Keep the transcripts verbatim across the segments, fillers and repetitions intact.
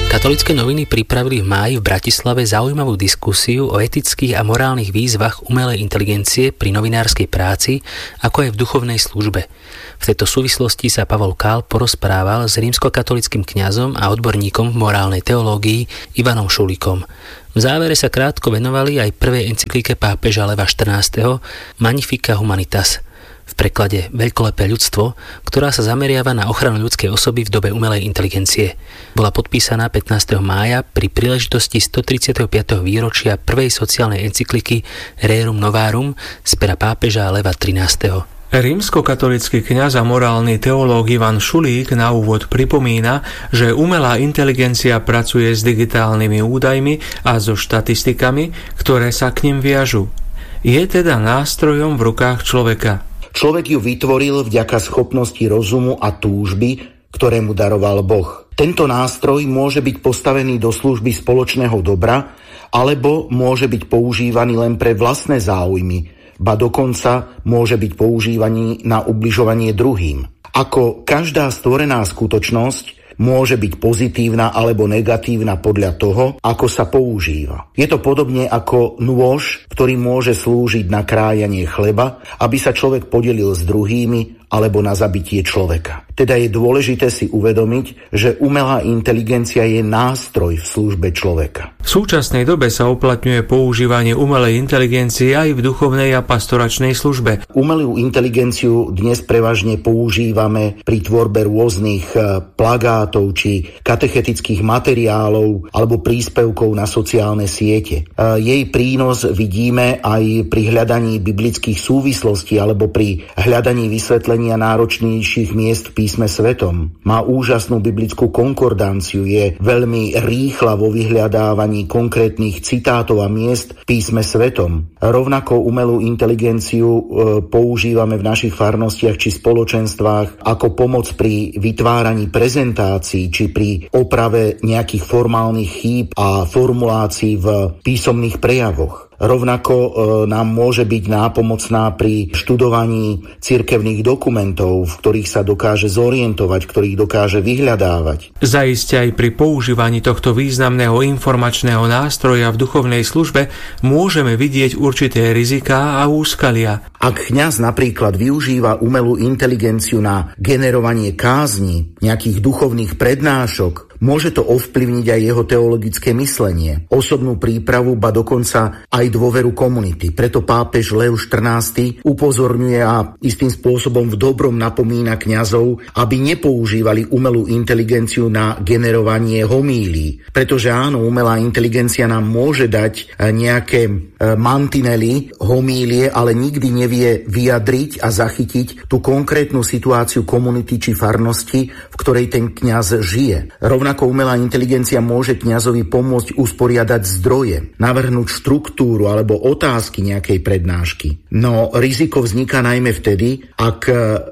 Katolícke noviny pripravili v máji v Bratislave zaujímavú diskusiu o etických a morálnych výzvach umelej inteligencie pri novinárskej práci, ako aj v duchovnej službe. V tejto súvislosti sa Pavol Kál porozprával s rímskokatolíckym kňazom a odborníkom v morálnej teológii Ivanom Šulíkom. V závere sa krátko venovali aj prvej encyklike pápeža Leva štrnásteho Magnificat Humanitas, v preklade Veľkolepé ľudstvo, ktorá sa zameriava na ochranu ľudskej osoby v dobe umelej inteligencie. Bola podpísaná pätnásteho mája pri príležitosti stotridsiateho piateho výročia prvej sociálnej encykliky Rerum Novarum z pera pápeža Leva trinásteho. Rímskokatolícky kňaz a morálny teológ Ivan Šulík na úvod pripomína, že umelá inteligencia pracuje s digitálnymi údajmi a so štatistikami, ktoré sa k nim viažu. Je teda nástrojom v rukách človeka. Človek ju vytvoril vďaka schopnosti rozumu a túžby, ktoré mu daroval Boh. Tento nástroj môže byť postavený do služby spoločného dobra, alebo môže byť používaný len pre vlastné záujmy, ba dokonca môže byť používaný na ubližovanie druhým. Ako každá stvorená skutočnosť, môže byť pozitívna alebo negatívna podľa toho, ako sa používa. Je to podobne ako nôž, ktorý môže slúžiť na krájanie chleba, aby sa človek podelil s druhými, alebo na zabitie človeka. Teda je dôležité si uvedomiť, že umelá inteligencia je nástroj v službe človeka. V súčasnej dobe sa uplatňuje používanie umelej inteligencie aj v duchovnej a pastoračnej službe. Umelú inteligenciu dnes prevažne používame pri tvorbe rôznych plagátov či katechetických materiálov alebo príspevkov na sociálne siete. Jej prínos vidíme aj pri hľadaní biblických súvislostí alebo pri hľadaní vysvetlenia náročnejších miest v písme svetom. Má úžasnú biblickú konkordanciu, je veľmi rýchla vo vyhľadávaní konkrétnych citátov a miest v písme svetom. Rovnako umelú inteligenciu e, používame v našich farnostiach či spoločenstvách ako pomoc pri vytváraní prezentácií či pri oprave nejakých formálnych chýb a formulácií v písomných prejavoch. Rovnako e, nám môže byť nápomocná pri študovaní cirkevných dokumentov, v ktorých sa dokáže zorientovať, ktorých dokáže vyhľadávať. Zaiste aj pri používaní tohto významného informačného nástroja v duchovnej službe môžeme vidieť určité riziká a úskalia. Ak kňaz napríklad využíva umelú inteligenciu na generovanie kázni, nejakých duchovných prednášok, môže to ovplyvniť aj jeho teologické myslenie, osobnú prípravu, ba dokonca aj dôveru komunity. Preto pápež Lev štrnásty upozorňuje a istým spôsobom v dobrom napomína kňazov, aby nepoužívali umelú inteligenciu na generovanie homílií. Pretože áno, umelá inteligencia nám môže dať nejaké mantinely, homílie, ale nikdy nevie vyjadriť a zachytiť tú konkrétnu situáciu komunity či farnosti, v ktorej ten kňaz žije. Rovnako umelá inteligencia môže kňazovi pomôcť usporiadať zdroje, navrhnúť štruktúru alebo otázky nejakej prednášky. No riziko vzniká najmä vtedy, ak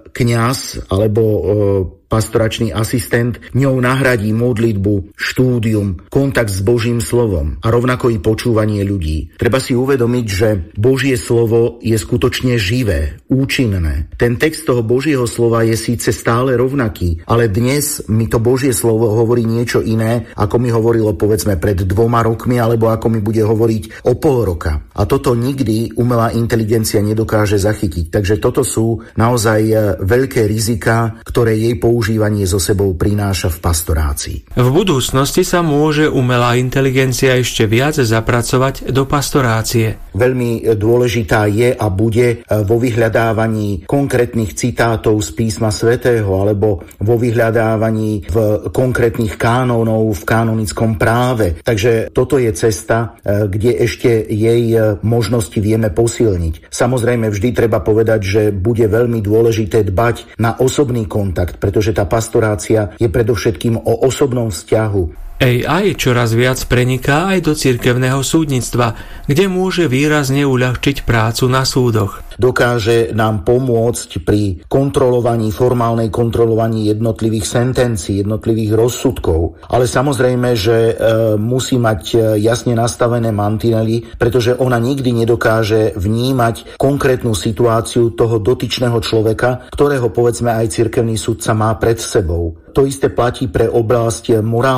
kňaz alebo e, pastoračný asistent ňou nahradí modlitbu, štúdium, kontakt s Božím slovom a rovnako i počúvanie ľudí. Treba si uvedomiť, že Božie slovo je skutočne živé, účinné. Ten text toho Božieho slova je síce stále rovnaký, ale dnes mi to Božie slovo hovorí niečo iné, ako mi hovorilo povedzme pred dvoma rokmi, alebo ako mi bude hovoriť o pol roka. A toto nikdy umelá inteligencia nedokáže zachytiť. Takže toto sú naozaj veľké riziká, ktoré jej používanie so sebou prináša v pastorácii. V budúcnosti sa môže umelá inteligencia ešte viac zapracovať do pastorácie. Veľmi dôležitá je a bude vo vyhľadávaní konkrétnych citátov z písma svätého alebo vo vyhľadávaní v konkrétnych kánonov v kanonickom práve. Takže toto je cesta, kde ešte jej možnosti vieme posilniť. Samozrejme vždy treba povedať, že bude veľmi dôležité dbať na osobný kontakt, pretože tá pastorácia je predovšetkým o osobnom vzťahu. á í čoraz viac preniká aj do cirkevného súdnictva, kde môže výrazne uľahčiť prácu na súdoch. Dokáže nám pomôcť pri kontrolovaní, formálnej kontrolovaní jednotlivých sentencií, jednotlivých rozsudkov. Ale samozrejme, že e, musí mať jasne nastavené mantinely, pretože ona nikdy nedokáže vnímať konkrétnu situáciu toho dotyčného človeka, ktorého povedzme aj cirkevný sudca má pred sebou. To isté platí pre oblasť morálnej teológie.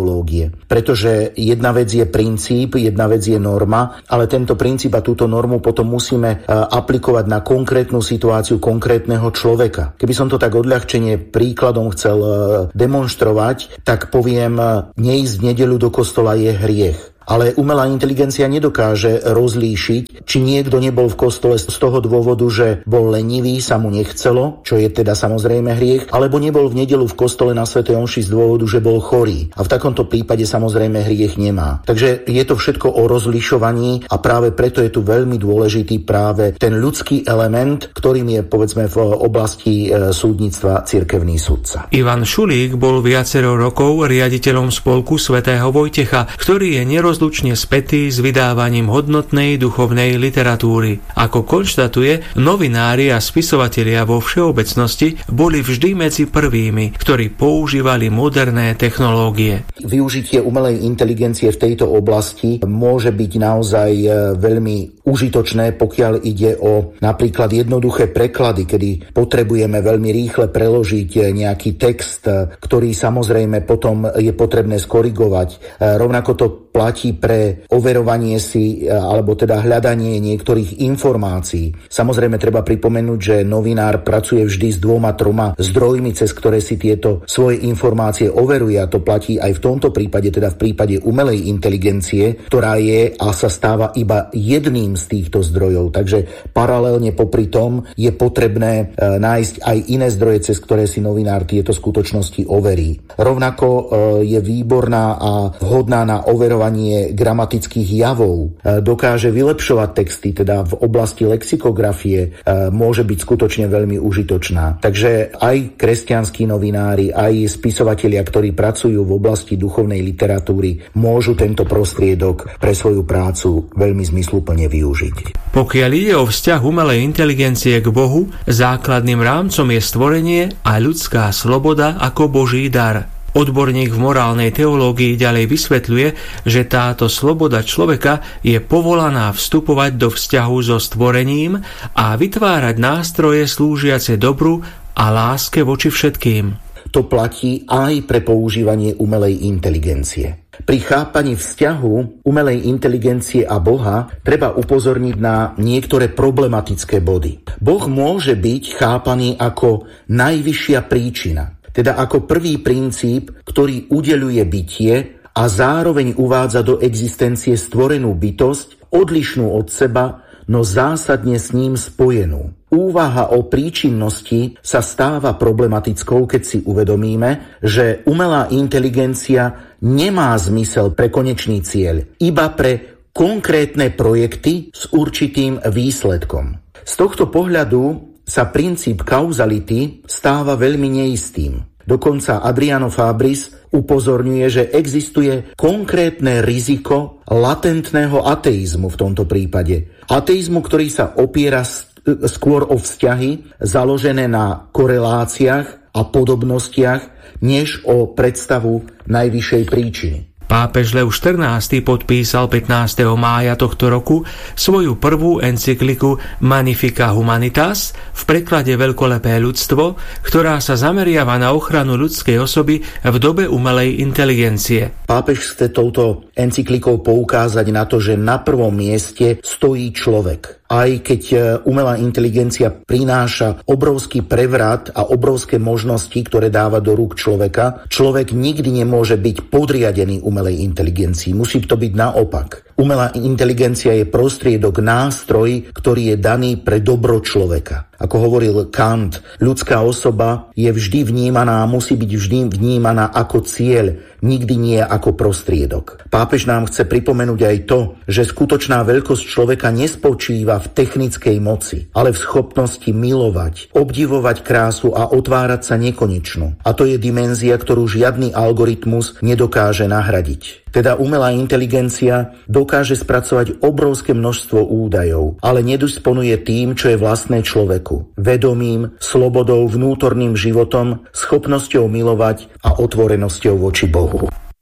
teológie. Pretože jedna vec je princíp, jedna vec je norma, ale tento princíp a túto normu potom musíme aplikovať na konkrétnu situáciu konkrétneho človeka. Keby som to tak odľahčenie príkladom chcel demonštrovať, tak poviem, neísť v nedeľu do kostola je hriech. Ale umelá inteligencia nedokáže rozlíšiť, či niekto nebol v kostole z toho dôvodu, že bol lenivý, sa mu nechcelo, čo je teda samozrejme hriech, alebo nebol v nedeľu v kostole na svätej omši z dôvodu, že bol chorý. A v takomto prípade samozrejme hriech nemá. Takže je to všetko o rozlišovaní a práve preto je tu veľmi dôležitý práve ten ľudský element, ktorým je povedzme v oblasti súdnictva cirkevný sudca. Ivan Šulík bol viacero rokov riaditeľom spolku svätého Vojtecha, ktorý je neroz rozlučne spätý s vydávaním hodnotnej duchovnej literatúry. Ako konštatuje, novinári a spisovatelia vo všeobecnosti boli vždy medzi prvými, ktorí používali moderné technológie. Využitie umelej inteligencie v tejto oblasti môže byť naozaj veľmi užitočné, pokiaľ ide o napríklad jednoduché preklady, kedy potrebujeme veľmi rýchle preložiť nejaký text, ktorý samozrejme potom je potrebné skorigovať. Rovnako to platí pre overovanie si alebo teda hľadanie niektorých informácií. Samozrejme treba pripomenúť, že novinár pracuje vždy s dvoma, troma zdrojmi, cez ktoré si tieto svoje informácie overuje, a to platí aj v tomto prípade, teda v prípade umelej inteligencie, ktorá je a sa stáva iba jedným z týchto zdrojov. Takže paralelne popri tom je potrebné nájsť aj iné zdroje, cez ktoré si novinár tieto skutočnosti overí. Rovnako je výborná a vhodná na overovanie gramatických javov, dokáže vylepšovať texty, teda v oblasti lexikografie môže byť skutočne veľmi užitočná. Takže aj kresťanskí novinári, aj spisovatelia, ktorí pracujú v oblasti duchovnej literatúry, môžu tento prostriedok pre svoju prácu veľmi zmysluplne využiť. Pokiaľ ide o vzťah umelej inteligencie k Bohu, základným rámcom je stvorenie a ľudská sloboda ako Boží dar. Odborník v morálnej teológii ďalej vysvetľuje, že táto sloboda človeka je povolaná vstupovať do vzťahu so stvorením a vytvárať nástroje slúžiace dobru a láske voči všetkým. To platí aj pre používanie umelej inteligencie. Pri chápaní vzťahu umelej inteligencie a Boha treba upozorniť na niektoré problematické body. Boh môže byť chápaný ako najvyššia príčina, teda ako prvý princíp, ktorý udeľuje bytie a zároveň uvádza do existencie stvorenú bytosť, odlišnú od seba, no zásadne s ním spojenú. Úvaha o príčinnosti sa stáva problematickou, keď si uvedomíme, že umelá inteligencia nemá zmysel pre konečný cieľ, iba pre konkrétne projekty s určitým výsledkom. Z tohto pohľadu sa princíp kauzality stáva veľmi neistým. Dokonca Adriano Fabris upozorňuje, že existuje konkrétne riziko latentného ateizmu v tomto prípade. Ateizmu, ktorý sa opiera skôr o vzťahy založené na koreláciách a podobnostiach, než o predstavu najvyššej príčiny. Pápež Lev štrnásty podpísal pätnásteho mája tohto roku svoju prvú encykliku Magnificat Humanitas, v preklade Veľkolepé ľudstvo, ktorá sa zameriava na ochranu ľudskej osoby v dobe umelej inteligencie. Pápež chce touto encyklikou poukázať na to, že na prvom mieste stojí človek. Aj keď umelá inteligencia prináša obrovský prevrat a obrovské možnosti, ktoré dáva do rúk človeka, človek nikdy nemôže byť podriadený umelej inteligencii. Musí to byť naopak. Umelá inteligencia je prostriedok, nástroj, ktorý je daný pre dobro človeka. Ako hovoril Kant, ľudská osoba je vždy vnímaná a musí byť vždy vnímaná ako cieľ, nikdy nie ako prostriedok. Pápež nám chce pripomenúť aj to, že skutočná veľkosť človeka nespočíva v technickej moci, ale v schopnosti milovať, obdivovať krásu a otvárať sa nekonečnú. A to je dimenzia, ktorú žiadny algoritmus nedokáže nahradiť. Teda umelá inteligencia dokáže spracovať obrovské množstvo údajov, ale nedisponuje tým, čo je vlastné človeku. Vedomím, slobodou, vnútorným životom, schopnosťou milovať a otvorenosťou voči Bohu.